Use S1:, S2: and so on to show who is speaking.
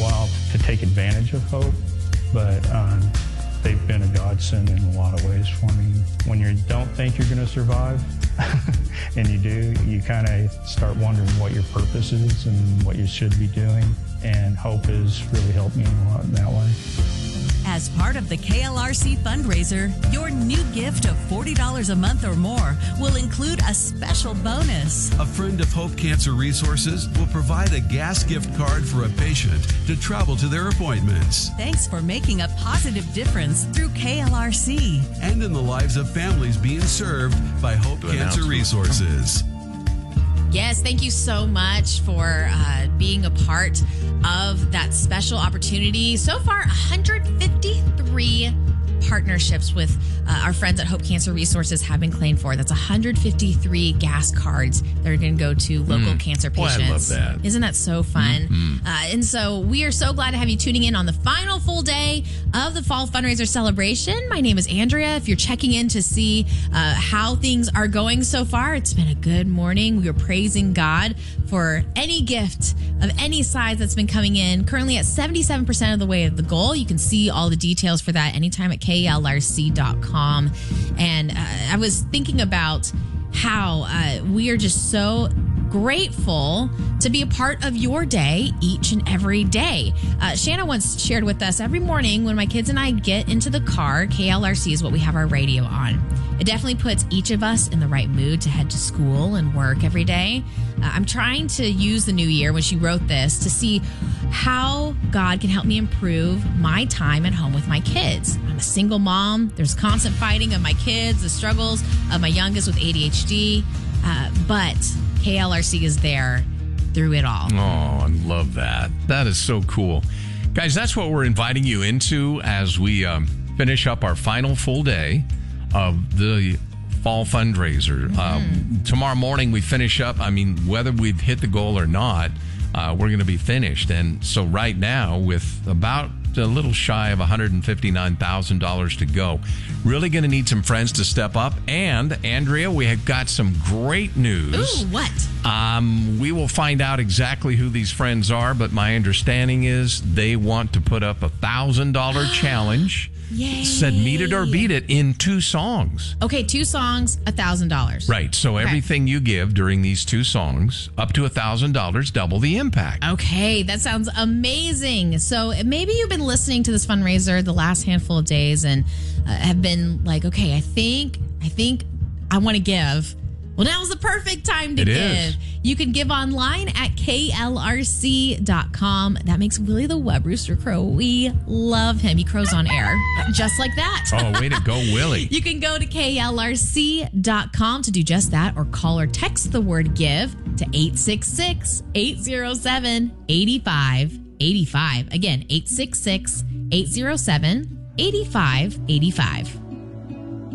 S1: while to take advantage of Hope, but they've been a godsend in a lot of ways for me. When you don't think you're going to survive, and you do, you kind of start wondering what your purpose is and what you should be doing. And Hope has really helped me a lot in that way.
S2: As part of the KLRC fundraiser, your new gift of $40 a month or more will include a special bonus.
S3: A friend of Hope Cancer Resources will provide a gas gift card for a patient to travel to their appointments.
S2: Thanks for making a positive difference through KLRC.
S3: And in the lives of families being served by Hope Cancer Resources.
S4: Yes, thank you so much for being a part of that special opportunity. So far, 153 partnerships with our friends at Hope Cancer Resources have been claimed for. That's 153 gas cards that are going to go to local cancer patients.
S5: Boy, I love that.
S4: Isn't that so fun? And so we are so glad to have you tuning in on the final full day of the Fall Fundraiser Celebration. My name is Andrea. If you're checking in to see how things are going so far, it's been a good morning. We are praising God for any gift of any size that's been coming in. Currently at 77% of the way of the goal. You can see all the details for that anytime at KLRC.com. And I was thinking about how we are just so grateful to be a part of your day each and every day. Shanna once shared with us every morning when my kids and I get into the car, KLRC is what we have our radio on. It definitely puts each of us in the right mood to head to school and work every day. I'm trying to use the new year when she wrote this to see how God can help me improve my time at home with my kids. I'm a single mom. There's constant fighting of my kids, the struggles of my youngest with ADHD, but KLRC is there through it all.
S5: Oh, I love that. That is so cool. Guys, that's what we're inviting you into as we finish up our final full day of the Fall Fundraiser. Tomorrow morning we finish up. I mean, whether we've hit the goal or not, we're going to be finished. And so right now, with about a little shy of $159,000 to go, really going to need some friends to step up. And Andrea, we have got some great news.
S4: Ooh, what?
S5: We will find out exactly who these friends are, but my understanding is they want to put up $1,000 challenge.
S4: Yay.
S5: Said meet it or beat it in 2 songs.
S4: Okay, 2 songs, $1,000.
S5: Right. So everything you give during these 2 songs, up to $1,000, double the impact.
S4: Okay, that sounds amazing. So maybe you've been listening to this fundraiser the last handful of days and have been like, okay, I think I want to give. Well, now's the perfect time to give.
S5: Is.
S4: You can give online at KLRC.com. That makes Willie the Web Rooster crow. We love him. He crows on air, just like that.
S5: Oh, way to go, Willie.
S4: You can go to KLRC.com to do just that, or call or text the word give to 866-807-8585. Again, 866-807-8585.